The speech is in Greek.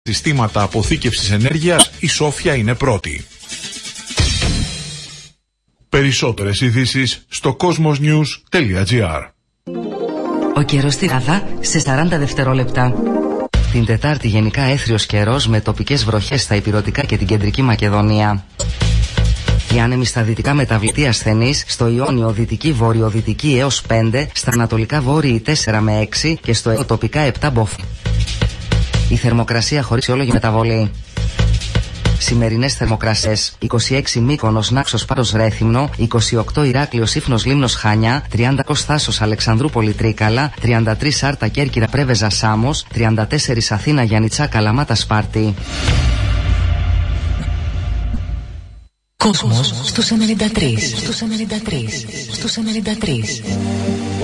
συστήματα αποθήκευσης ενέργειας, η Σόφια είναι πρώτη. Περισσότερες ειδήσεις στο cosmosnews.gr. Ο καιρός στη Ράδα σε 40 δευτερόλεπτα. Την Τετάρτη γενικά έθριος καιρός με τοπικές βροχές στα ηπειρωτικά και την κεντρική Μακεδονία. Οι άνεμοι στα δυτικά μεταβλητή ασθενείς, στο Ιόνιο δυτική βορειοδυτική έως 5, στα ανατολικά βόρειοι 4 με 6 και στο τοπικά 7 μποφ. Η θερμοκρασία χωρίς αιώλογη μεταβολή. Σημερινές θερμοκρασίες: 26 Μύκονος, Νάξος, Πάρος, Ρέθυμνο, 28 Ηράκλειος, Ήφνος, Λίμνος, Χάνια, 30 Κοστάσος, Αλεξανδρούπολη, Τρίκαλα, 33 Άρτα, Κέρκυρα, Πρέβεζα, Σάμος, 34 Αθήνα, Γιαννιτσά, Καλαμάτα, Σπάρτη. Κόσμος στους 93.